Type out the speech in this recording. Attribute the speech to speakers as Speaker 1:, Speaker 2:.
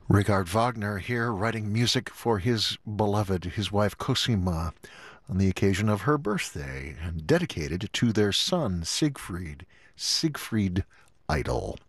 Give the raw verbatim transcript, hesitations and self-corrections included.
Speaker 1: Richard Wagner here writing music for his beloved, his wife Cosima, on the occasion of her birthday, and dedicated to their son Siegfried, Siegfried Idle.